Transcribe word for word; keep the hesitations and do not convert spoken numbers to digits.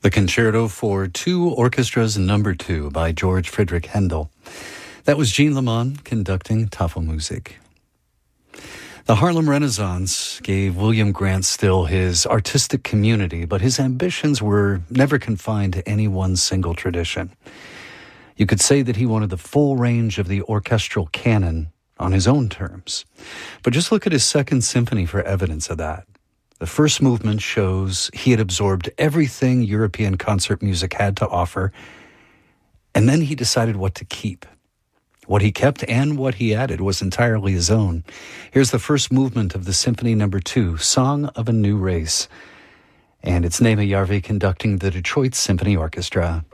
The Concerto for Two Orchestras Number Two by George Friedrich Handel. That was Jean Lemon conducting Tafelmusik. The Harlem Renaissance gave William Grant Still his artistic community, but his ambitions were never confined to any one single tradition. You could say that he wanted the full range of the orchestral canon on his own terms. But just look at his Second Symphony for evidence of that. The first movement shows he had absorbed everything European concert music had to offer, and then he decided what to keep. What he kept and what he added was entirely his own. Here's the first movement of the Symphony Number Two, Song of a New Race, and it's Neema Järvi conducting the Detroit Symphony Orchestra.